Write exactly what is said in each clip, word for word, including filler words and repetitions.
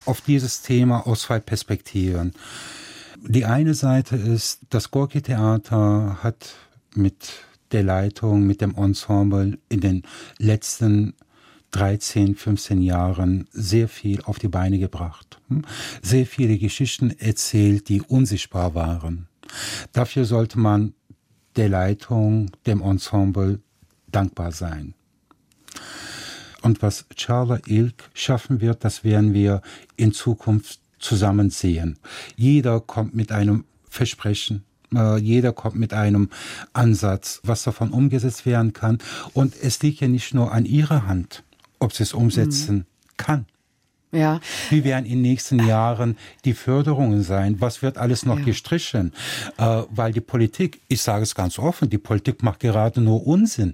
auf dieses Thema aus zwei Perspektiven. Die eine Seite ist, das Gorki-Theater hat mit der Leitung, mit dem Ensemble in den letzten dreizehn, fünfzehn Jahren sehr viel auf die Beine gebracht. Sehr viele Geschichten erzählt, die unsichtbar waren. Dafür sollte man der Leitung, dem Ensemble dankbar sein. Und was Charla Ilk schaffen wird, das werden wir in Zukunft zusammen sehen. Jeder kommt mit einem Versprechen. Jeder kommt mit einem Ansatz, was davon umgesetzt werden kann. Und es liegt ja nicht nur an ihrer Hand, ob sie es umsetzen mhm. kann. Ja. Wie werden in den nächsten Jahren die Förderungen sein? Was wird alles noch ja. gestrichen? Äh, weil die Politik, ich sage es ganz offen, die Politik macht gerade nur Unsinn.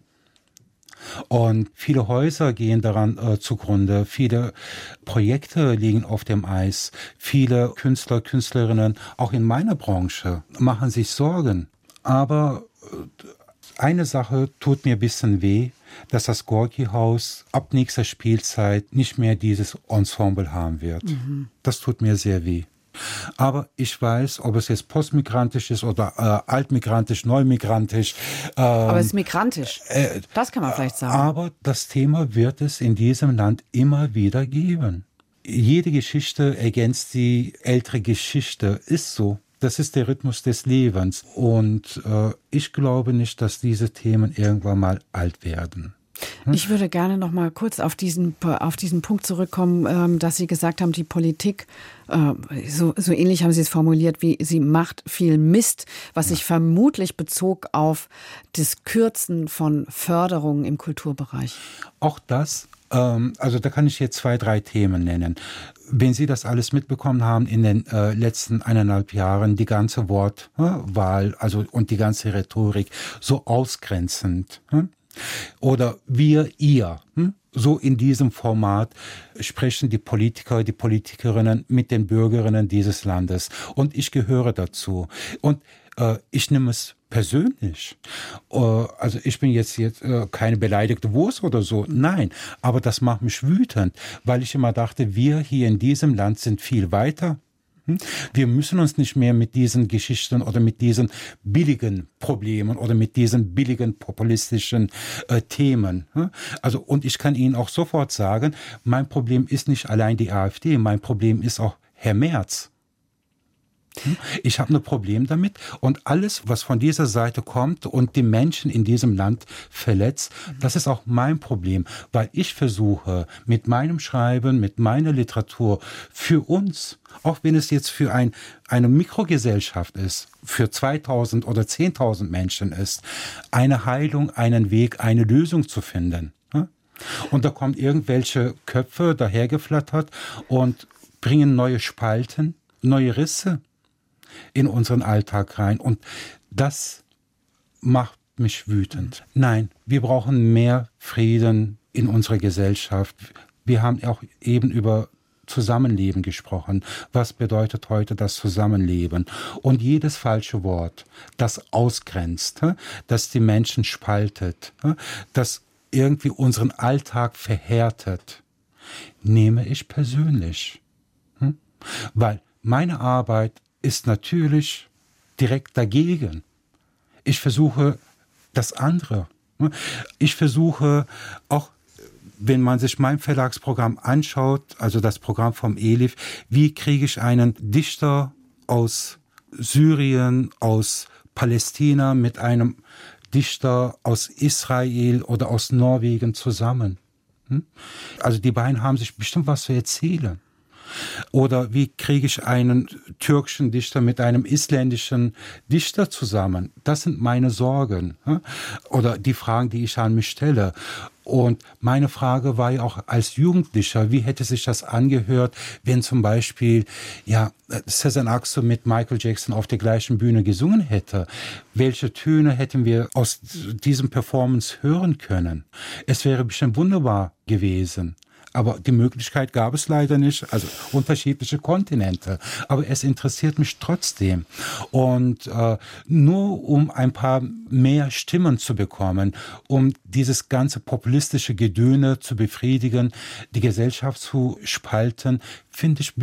Und viele Häuser gehen daran äh, zugrunde, viele Projekte liegen auf dem Eis, viele Künstler, Künstlerinnen, auch in meiner Branche, machen sich Sorgen. Aber äh, eine Sache tut mir ein bisschen weh, dass das Gorki-Haus ab nächster Spielzeit nicht mehr dieses Ensemble haben wird. Mhm. Das tut mir sehr weh. Aber ich weiß, ob es jetzt postmigrantisch ist oder äh, altmigrantisch, neumigrantisch. Ähm, aber es ist migrantisch. Äh, das kann man vielleicht sagen. Aber das Thema wird es in diesem Land immer wieder geben. Jede Geschichte ergänzt die ältere Geschichte. Ist so. Das ist der Rhythmus des Lebens. Und äh, ich glaube nicht, dass diese Themen irgendwann mal alt werden. Ich würde gerne noch mal kurz auf diesen, auf diesen Punkt zurückkommen, ähm, dass Sie gesagt haben, die Politik, äh, so, so ähnlich haben Sie es formuliert, wie sie macht viel Mist, was sich vermutlich bezog auf das Kürzen von Förderungen im Kulturbereich. Auch das, ähm, also da kann ich jetzt zwei, drei Themen nennen. Wenn Sie das alles mitbekommen haben in den äh, letzten eineinhalb Jahren, die ganze Wortwahl, äh, also und die ganze Rhetorik so ausgrenzend, äh? Oder wir, ihr, hm? so in diesem Format sprechen die Politiker, die Politikerinnen mit den Bürgerinnen dieses Landes. Und ich gehöre dazu. Und äh, ich nehme es persönlich. Äh, also ich bin jetzt, jetzt äh, keine beleidigte Wurst oder so. Nein, aber das macht mich wütend, weil ich immer dachte, wir hier in diesem Land sind viel weiter. Wir müssen uns nicht mehr mit diesen Geschichten oder mit diesen billigen Problemen oder mit diesen billigen populistischen äh, Themen. Also, und ich kann Ihnen auch sofort sagen, mein Problem ist nicht allein die AfD, mein Problem ist auch Herr Merz. Ich habe ein Problem damit und alles, was von dieser Seite kommt und die Menschen in diesem Land verletzt, das ist auch mein Problem, weil ich versuche mit meinem Schreiben, mit meiner Literatur für uns, auch wenn es jetzt für ein, eine Mikrogesellschaft ist, für zweitausend oder zehntausend Menschen ist, eine Heilung, einen Weg, eine Lösung zu finden. Und da kommen irgendwelche Köpfe dahergeflattert und bringen neue Spalten, neue Risse in unseren Alltag rein. Und das macht mich wütend. Nein, wir brauchen mehr Frieden in unserer Gesellschaft. Wir haben auch eben über Zusammenleben gesprochen. Was bedeutet heute das Zusammenleben? Und jedes falsche Wort, das ausgrenzt, das die Menschen spaltet, das irgendwie unseren Alltag verhärtet, nehme ich persönlich. Weil meine Arbeit ist natürlich direkt dagegen. Ich versuche das andere. Ich versuche auch, wenn man sich mein Verlagsprogramm anschaut, also das Programm vom Elif, wie kriege ich einen Dichter aus Syrien, aus Palästina mit einem Dichter aus Israel oder aus Norwegen zusammen? Also die beiden haben sich bestimmt was zu erzählen. Oder wie kriege ich einen türkischen Dichter mit einem isländischen Dichter zusammen? Das sind meine Sorgen. Oder die Fragen, die ich an mich stelle. Und meine Frage war ja auch als Jugendlicher, wie hätte sich das angehört, wenn zum Beispiel ja Sezen Aksu mit Michael Jackson auf der gleichen Bühne gesungen hätte? Welche Töne hätten wir aus diesem Performance hören können? Es wäre bestimmt wunderbar gewesen. Aber die Möglichkeit gab es leider nicht, also unterschiedliche Kontinente. Aber es interessiert mich trotzdem. Und äh, nur um ein paar mehr Stimmen zu bekommen, um dieses ganze populistische Gedöne zu befriedigen, die Gesellschaft zu spalten, finde ich